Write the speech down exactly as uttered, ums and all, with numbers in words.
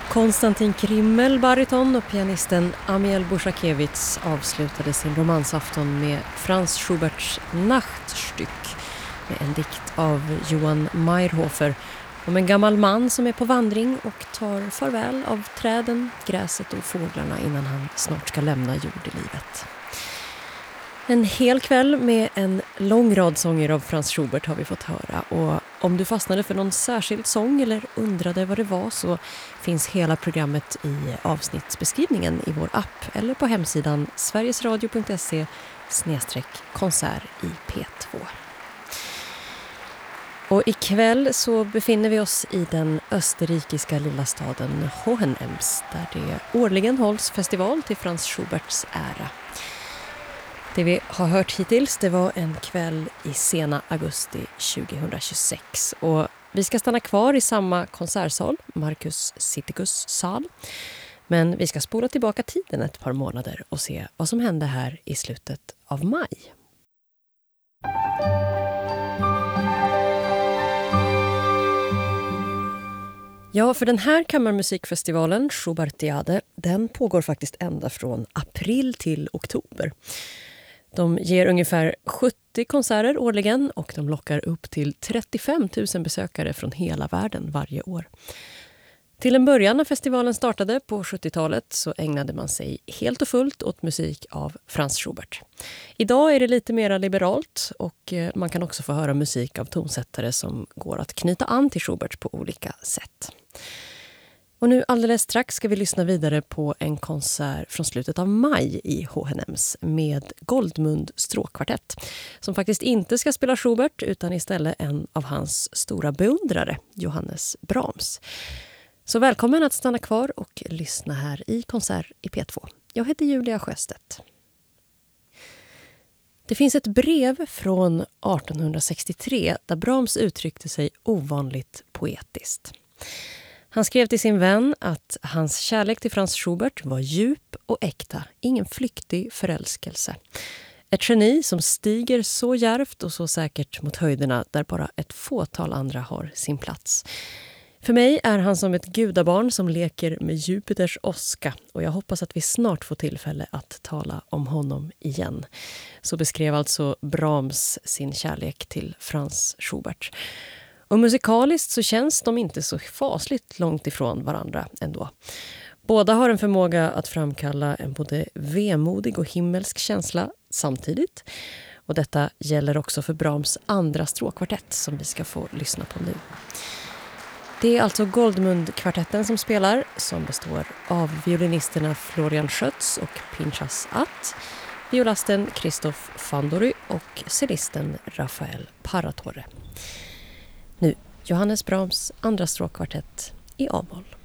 Konstantin Krimmel, bariton, och pianisten Amiel Bushakevitz avslutade sin romansafton med Franz Schuberts Nachtstück med en dikt av Johan Meyerhofer om en gammal man som är på vandring och tar farväl av träden, gräset och fåglarna innan han snart ska lämna jordelivet. En hel kväll med en lång rad sånger av Franz Schubert har vi fått höra, och om du fastnade för någon särskild sång eller undrade vad det var så finns hela programmet i avsnittsbeskrivningen i vår app eller på hemsidan sverigesradio punkt se snedstreck konsert i P två. Och ikväll så befinner vi oss i den österrikiska lilla staden Hohenems där det årligen hålls festival till Franz Schuberts ära. Det vi har hört hittills, det var en kväll i sena augusti tjugohundratjugosex, och vi ska stanna kvar i samma konsertsal, Markus Sittikus sal. Men vi ska spola tillbaka tiden ett par månader och se vad som hände här i slutet av maj. Ja, för den här kammarmusikfestivalen, Schubertiade, den pågår faktiskt ända från april till oktober. De ger ungefär sjuttio konserter årligen och de lockar upp till trettiofem tusen besökare från hela världen varje år. Till en början när festivalen startade på sjuttiotalet så ägnade man sig helt och fullt åt musik av Franz Schubert. Idag är det lite mer liberalt och man kan också få höra musik av tonsättare som går att knyta an till Schubert på olika sätt. Och nu alldeles strax ska vi lyssna vidare på en konsert från slutet av maj i Hohenems med Goldmund stråkkvartett, som faktiskt inte ska spela Schubert utan istället en av hans stora beundrare, Johannes Brahms. Så välkommen att stanna kvar och lyssna här i Konsert i P två. Jag heter Julia Sjöstedt. Det finns ett brev från artonhundrasextiotre där Brahms uttryckte sig ovanligt poetiskt. Han skrev till sin vän att hans kärlek till Franz Schubert var djup och äkta, ingen flyktig förälskelse. Ett geni som stiger så djärvt och så säkert mot höjderna där bara ett fåtal andra har sin plats. För mig är han som ett gudabarn som leker med Jupiters åska, och jag hoppas att vi snart får tillfälle att tala om honom igen. Så beskrev alltså Brahms sin kärlek till Franz Schubert. Och musikaliskt så känns de inte så fasligt långt ifrån varandra ändå. Båda har en förmåga att framkalla en både vemodig och himmelsk känsla samtidigt. Och detta gäller också för Brahms andra stråkkvartett som vi ska få lyssna på nu. Det är alltså Goldmund-kvartetten som spelar, som består av violinisterna Florian Schötz och Pinchas Att, violasten Christoph Fandory och cellisten Rafael Paratorre. Nu Johannes Brahms andra stråkkvartett i A-moll.